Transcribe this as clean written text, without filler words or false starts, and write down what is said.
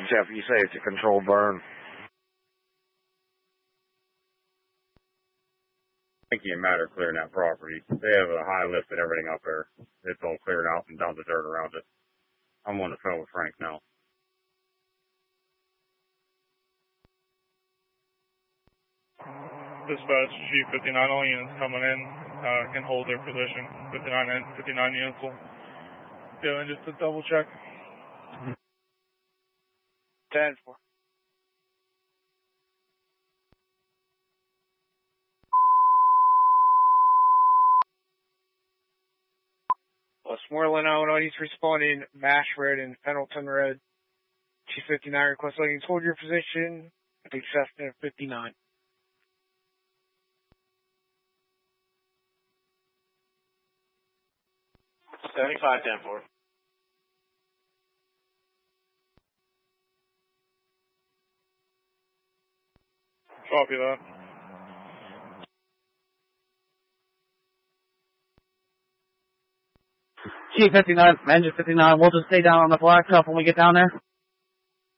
Jeff, you say it's a controlled burn. I think it matter clearing that property. They have a high lift and everything up there. It's all cleared out and down the dirt around it. I'm on the phone with Frank now. Dispatch G59, all units coming in can hold their position. 59 units will go in just to double check. 10-4. Westmoreland, Illinois, he's responding Mash Road and Pendleton Road. G59 request letting hold your position at the Cessna 59. $75, 10-4. Copy that. G59, engine 59, we'll just stay down on the blacktop when we get down there.